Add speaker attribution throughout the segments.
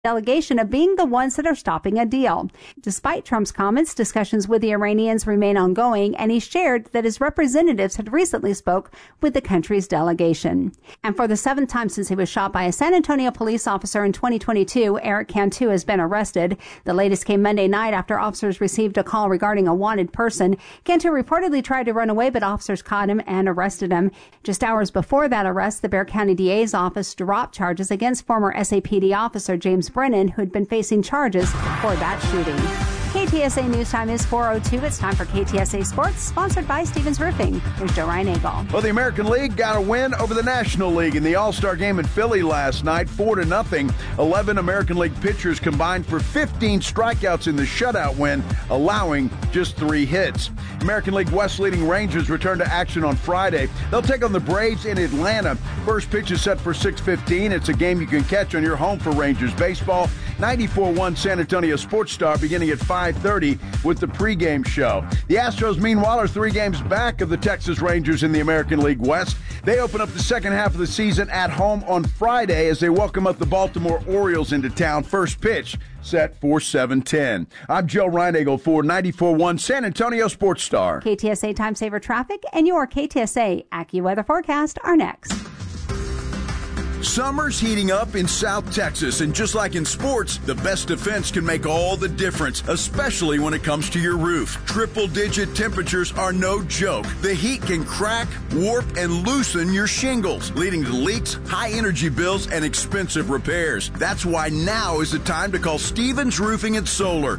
Speaker 1: delegation of being the ones that are stopping a deal. Despite Trump's comments, discussions with the Iranians remain ongoing, and he shared that his representatives had recently spoke with the country's delegation. And for the seventh time since he was shot by a San Antonio police officer in 2022, Eric Cantu has been arrested. The latest came Monday night after officers received a call regarding a wanted person. Cantu reportedly tried to run away, but officers caught him and arrested him. Just hours before that arrest, the Bexar County DA's office dropped charges against former SAPD officer James Brennan, who had been facing charges for that shooting. KTSA News Time is 4:02. It's time for KTSA Sports, sponsored by Stevens Roofing. Here's Joe Reinagle.
Speaker 2: Well, the American League got a win over the National League in the All-Star game in Philly last night, 4-0. 11 American League pitchers combined for 15 strikeouts in the shutout win, allowing just 3 hits. American League West leading Rangers return to action on Friday. They'll take on the Braves in Atlanta. First pitch is set for 6:15. It's a game you can catch on your home for Rangers baseball. 94.1 San Antonio Sports Star beginning at 5:30 with the pregame show. The Astros, meanwhile, are 3 games back of the Texas Rangers in the American League West. They open up the second half of the season at home on Friday as they welcome up the Baltimore Orioles into town. First pitch set for 7:10. I'm Joe Reinagle for 94.1 San Antonio Sports Star.
Speaker 1: KTSA Time Saver Traffic and your KTSA AccuWeather forecast are next.
Speaker 2: Summer's heating up in South Texas, and just like in sports, the best defense can make all the difference, especially when it comes to your roof. Triple-digit temperatures are no joke. The heat can crack, warp, and loosen your shingles, leading to leaks, high energy bills, and expensive repairs. That's why now is the time to call Stevens Roofing and Solar,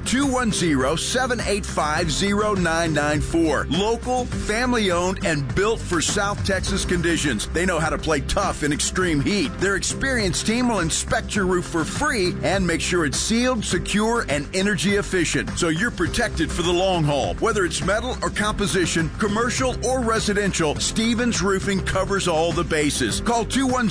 Speaker 2: 210-785-0994. Local, family-owned, and built for South Texas conditions. They know how to play tough in extreme heat. Their experienced team will inspect your roof for free and make sure it's sealed, secure, and energy efficient, so you're protected for the long haul. Whether it's metal or composition, commercial or residential, Stevens Roofing covers all the bases. Call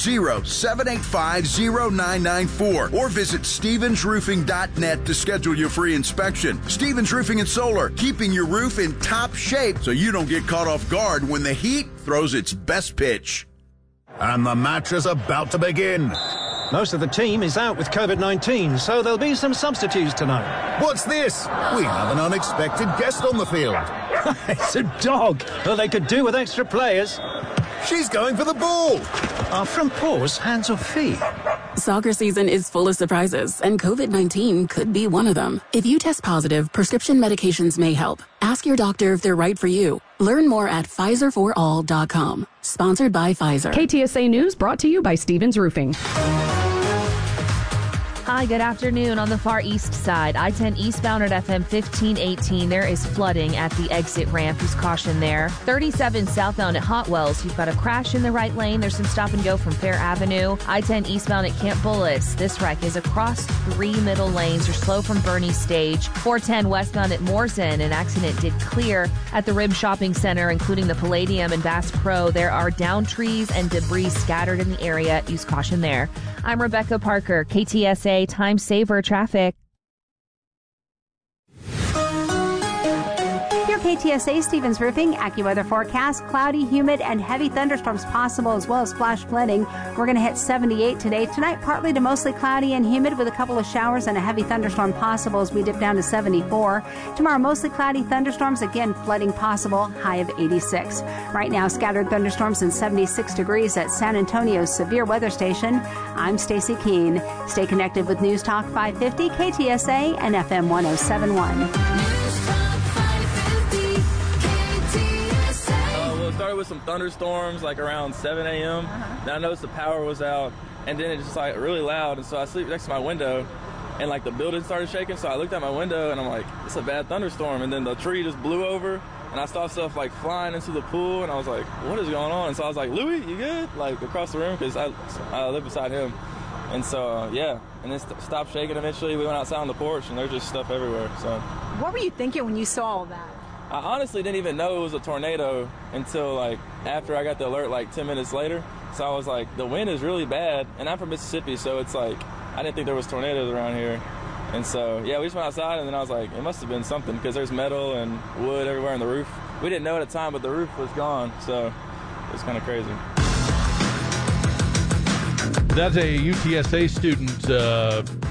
Speaker 2: 210-785-0994 or visit stevensroofing.net to schedule your free inspection. Stevens Roofing and Solar, keeping your roof in top shape so you don't get caught off guard when the heat throws its best pitch.
Speaker 3: And the match is about to begin.
Speaker 4: Most of the team is out with COVID-19, so there'll be some substitutes tonight.
Speaker 3: What's this? We have an unexpected guest on the field.
Speaker 4: It's a dog. Well, they could do with extra players.
Speaker 3: She's going for the ball.
Speaker 4: Are front paws hands or feet?
Speaker 5: Soccer season is full of surprises, and COVID-19 could be one of them. If you test positive, prescription medications may help. Ask your doctor if they're right for you. Learn more at PfizerForAll.com. Sponsored by Pfizer.
Speaker 6: KTSA News brought to you by Stevens Roofing.
Speaker 7: Hi, good afternoon. On the far east side, I-10 eastbound at FM 1518, there is flooding at the exit ramp. Use caution there. 37 southbound at Hot Wells, you've got a crash in the right lane. There's some stop and go from Fair Avenue. I-10 eastbound at Camp Bullis, this wreck is across 3 middle lanes. You're slow from Bernie Stage. 410 westbound at Morrison, an accident did clear at the Rib Shopping Center, including the Palladium and Bass Pro. There are down trees and debris scattered in the area. Use caution there. I'm Rebecca Parker, KTSA Time Saver Traffic.
Speaker 1: Your KTSA Stevens Roofing AccuWeather forecast: cloudy, humid, and heavy thunderstorms possible, as well as flash flooding. We're going to hit 78 today. Tonight, partly to mostly cloudy and humid with a couple of showers and a heavy thunderstorm possible as we dip down to 74. Tomorrow, mostly cloudy, thunderstorms, again flooding possible, high of 86. Right now, scattered thunderstorms and 76 degrees at San Antonio's severe weather station. I'm Stacy Keene. Stay connected with News Talk 550, KTSA, and FM 1071.
Speaker 8: Started with some thunderstorms like around 7 a.m. Then I noticed the power was out, and then it just like really loud, and so I sleep next to my window, and like the building started shaking, so I looked at my window and I'm like, it's a bad thunderstorm, and then the tree just blew over, and I saw stuff like flying into the pool, and I was like, what is going on? And so I was like, Louis, you good? Like across the room, because I live beside him, and so yeah, and it stopped shaking eventually. We went outside on the porch, and there's just stuff everywhere. So
Speaker 9: what were you thinking when you saw all that?
Speaker 8: I honestly didn't even know it was a tornado until like after I got the alert like 10 minutes later. So I was like, the wind is really bad, and I'm from Mississippi, so it's like I didn't think there was tornadoes around here. And so yeah, we just went outside, and then I was like, it must have been something, because there's metal and wood everywhere on the roof. We didn't know at the time, but the roof was gone, so it was kind of crazy.
Speaker 10: That's a UTSA student